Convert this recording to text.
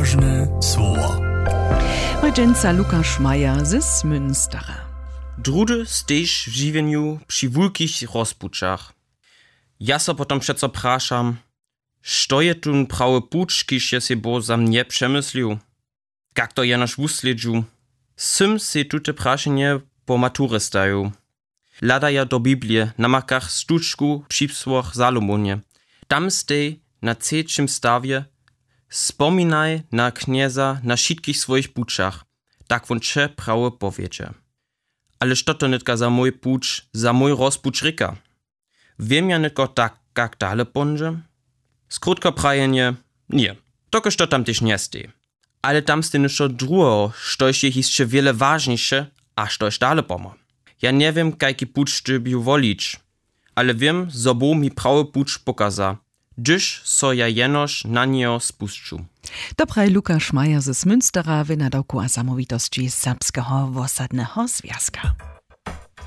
Ważne słowa. Regjenca Lukasz Majer z Münstera. Drudy stejsz w żywieniu przy wulkich rozpuczach. Ja so potom przeco praszam, što je tun prawy pucz, kiż je se bo za mnie przemyslił? Jak to jenoż wusledźu? Sym se tute praszenie po maturę staju. Lada ja do Biblii na makach stuczku psipsłoch Salomonie. Tam stej na trzecim stawie spominaj na knieza na wszystkich swoich puczach, tak won cze prawo powiedzie. Ale što to netka za mój pucz, za mój rozpucz ryka? Wiem ja netko tak, jak dale ponže? Skrótko prajenie, nie. Toko što tam też nie stej. Ale tam stej nešto drugo, štož je jeszcze wiele ważniejsze, a štož dale pomo. Ja nie wiem, jaki pucz ty biu wolić, ale wiem, zo bo mi prawy pucz pokaza, gdyż so ja jenoż na niego spuszczu. Dobraj Lukasz Majer z Münstera w nadawku o samowitości serbskiego wosadnego związka.